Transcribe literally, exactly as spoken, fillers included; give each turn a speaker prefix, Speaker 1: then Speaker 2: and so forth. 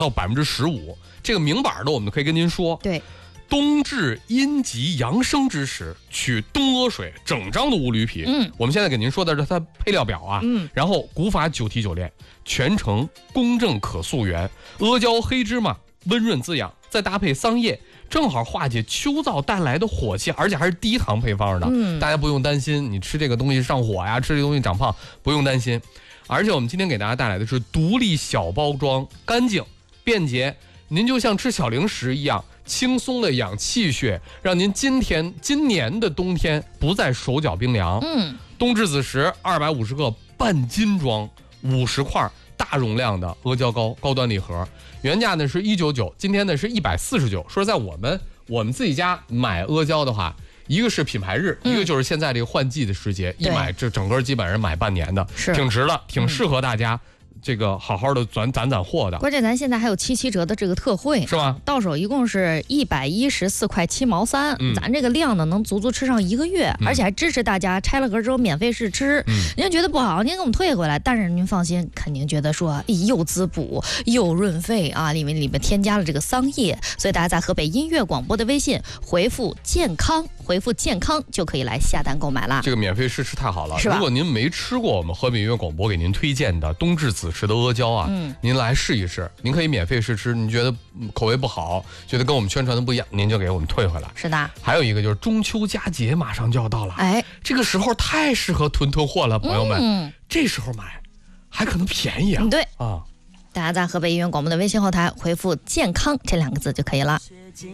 Speaker 1: 到百分之十五。这个明板的我们可以跟您说，
Speaker 2: 对。
Speaker 1: 冬至阴极阳生之时，取东阿水整张的乌驴皮。
Speaker 2: 嗯，
Speaker 1: 我们现在给您说的是它配料表啊。
Speaker 2: 嗯，
Speaker 1: 然后古法九提九炼，全程公正可溯源，阿胶黑芝麻温润滋养，再搭配桑叶，正好化解秋燥带来的火气，而且还是低糖配方的。
Speaker 2: 嗯，
Speaker 1: 大家不用担心你吃这个东西上火呀，吃这个东西长胖，不用担心。而且我们今天给大家带来的是独立小包装，干净便捷，您就像吃小零食一样。轻松的养气血，让您今天今年的冬天不再手脚冰凉。
Speaker 2: 嗯，
Speaker 1: 冬至子时二百五十克半斤装，五十块大容量的阿胶糕高端礼盒，原价呢是一百九十九，今天呢是一百四十九。说实在，我们我们自己家买阿胶的话，一个是品牌日，
Speaker 2: 嗯、
Speaker 1: 一个就是现在这个换季的时节，一买这整个基本上买半年的，
Speaker 2: 是
Speaker 1: 挺值的，挺适合大家。嗯这个好好的攒攒攒货的，
Speaker 2: 关键咱现在还有七七折的这个特惠，
Speaker 1: 是吗？
Speaker 2: 到手一共是一百一十四块七毛三，
Speaker 1: 嗯，
Speaker 2: 咱这个量呢能足足吃上一个月，嗯，而且还支持大家拆了盒之后免费试吃。嗯，您觉得不好，您给我们退回来，但是您放心，肯定觉得说又滋补又润肺啊，里面里面添加了这个桑叶，所以大家在河北音乐广播的微信回复健康，回复健康就可以来下单购买啦。
Speaker 1: 这个免费试吃太好了，
Speaker 2: 是吧？
Speaker 1: 如果您没吃过我们河北音乐广播给您推荐的冬至子时的阿胶啊。嗯，您来试一试，您可以免费试吃。您觉得口味不好，觉得跟我们宣传的不一样，您就给我们退回来。
Speaker 2: 是的。还
Speaker 1: 有一个就是中秋佳节马上就要到了，
Speaker 2: 哎，
Speaker 1: 这个时候太适合囤囤货了，朋友们。嗯，这时候买还可能便宜啊。
Speaker 2: 对
Speaker 1: 啊，
Speaker 2: 大家在河北音乐广播的微信后台回复“健康”这两个字就可以了。